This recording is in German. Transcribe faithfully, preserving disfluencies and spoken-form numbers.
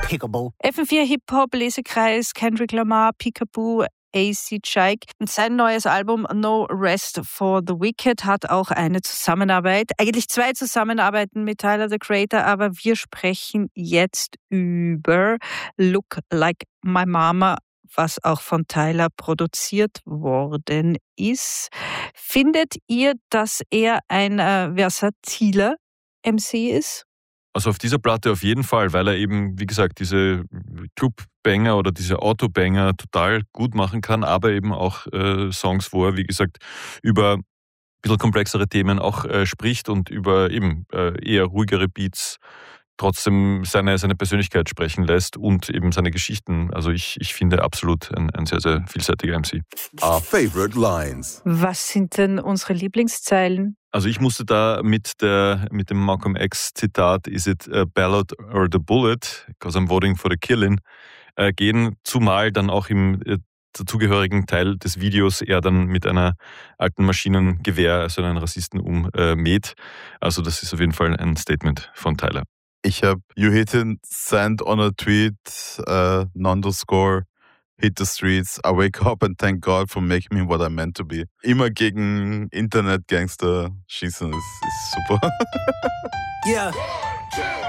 Peekaboo. F M vier Hip-Hop, Lesekreis, Kendrick Lamar, Peekaboo, A C Chike. Und sein neues Album No Rest for the Wicked hat auch eine Zusammenarbeit, eigentlich zwei Zusammenarbeiten mit Tyler, the Creator, aber wir sprechen jetzt über Look Like My Mama, was auch von Tyler produziert worden ist. Findet ihr, dass er ein äh, versatiler M C ist? Also auf dieser Platte auf jeden Fall, weil er eben, wie gesagt, diese Club-Banger oder diese Auto-Banger total gut machen kann, aber eben auch äh, Songs, wo er, wie gesagt, über ein bisschen komplexere Themen auch äh, spricht und über eben äh, eher ruhigere Beats trotzdem seine, seine Persönlichkeit sprechen lässt und eben seine Geschichten. Also ich, ich finde absolut ein, ein sehr, sehr vielseitiger M C. Our favorite lines. Was sind denn unsere Lieblingszeilen? Also ich musste da mit, der, mit dem Malcolm X Zitat "Is it a ballad or the bullet? Because I'm voting for the killing" äh, gehen, zumal dann auch im äh, dazugehörigen Teil des Videos er dann mit einer alten Maschinengewehr, also einen Rassisten ummäht. Also das ist auf jeden Fall ein Statement von Tyler. Ich habe You hit and send on a tweet, uh, non-score, hit the streets, I wake up and thank God for making me what I meant to be. Immer gegen Internet-Gangster schießen ist, ist super. Yeah.